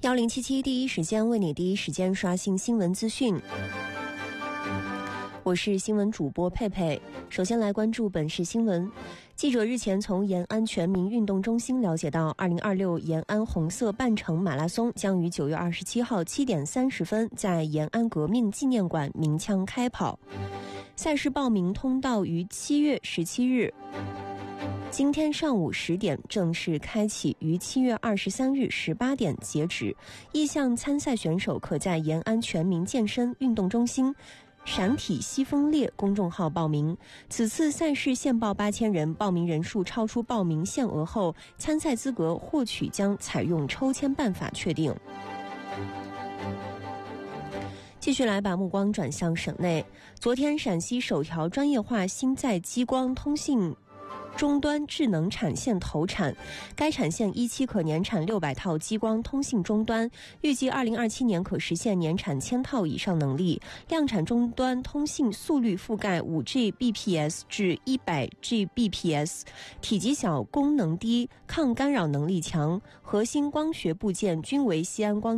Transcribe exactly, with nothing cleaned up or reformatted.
幺零七七第一时间为你第一时间刷新新闻资讯。我是新闻主播佩佩，首先来关注本市新闻。记者日前从延安全民运动中心了解到，二零二六延安红色半程马拉松将于九月二十七号七点三十分在延安革命纪念馆鸣枪开跑。赛事报名通道于七月十七日今天上午十点正式开启，于七月二十三日十八点截止。意向参赛选手可在延安全民健身运动中心闪体西风烈公众号报名。此次赛事限报八千人，报名人数超出报名限额后，参赛资格获取将采用抽签办法确定。继续来把目光转向省内，昨天陕西首条专业化新在激光通信终端智能产线投产，该产线一期可年产六百套激光通信终端，预计二零二七年可实现年产千套以上能力，量产终端通信速率覆盖 五 G B P S 至 一百 G B P S， 体积小，功能低，抗干扰能力强，核心光学部件均为西安光